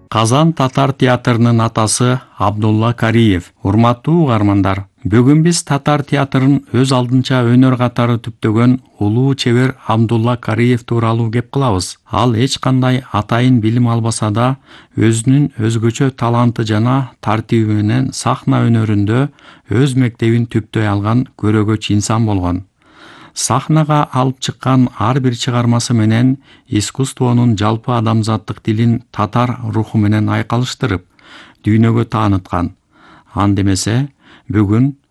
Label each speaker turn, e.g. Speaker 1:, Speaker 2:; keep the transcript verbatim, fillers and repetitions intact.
Speaker 1: Казан татар театрынын атасы Абдулла Кариев. Урматтуу угармандар, бүгүн биз татар театрын өз алдынча өнөр катары түптөгөн улуу чебер Абдулла Кариев тууралуу кеп кылабыз. Ал эч кандай атайын билим албаса да, өзүнүн өзгөчө таланты жана тартиби менен сахна өнөрүндө өз мектебин түптөй алган көрөгөч инсан болгон. Сахнага алып чыккан ар бир чыгармасы менен искусствонун жалпы адамзаттык тилин татар руху менен айкалыштырып, дүйнөгө тааныткан. Андемесе, бүгүн